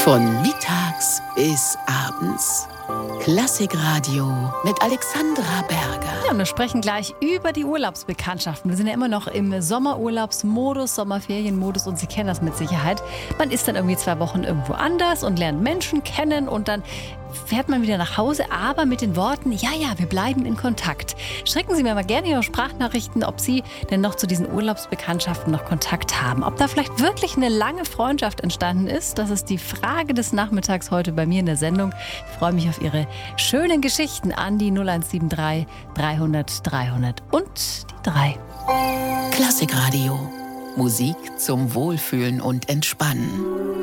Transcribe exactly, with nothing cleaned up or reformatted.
Von mittags bis abends. Klassikradio mit Alexandra Berger. Ja, und wir sprechen gleich über die Urlaubsbekanntschaften. Wir sind ja immer noch im Sommerurlaubsmodus, Sommerferienmodus und Sie kennen das mit Sicherheit. Man ist dann irgendwie zwei Wochen irgendwo anders und lernt Menschen kennen und dann fährt man wieder nach Hause, aber mit den Worten, ja, ja, wir bleiben in Kontakt. Schicken Sie mir mal gerne Ihre Sprachnachrichten, ob Sie denn noch zu diesen Urlaubsbekanntschaften noch Kontakt haben. Ob da vielleicht wirklich eine lange Freundschaft entstanden ist, das ist die Frage des Nachmittags heute bei mir in der Sendung. Ich freue mich auf Ihre schönen Geschichten an die null eins sieben drei dreihundert dreihundert und die drei. Klassikradio. Musik zum Wohlfühlen und Entspannen.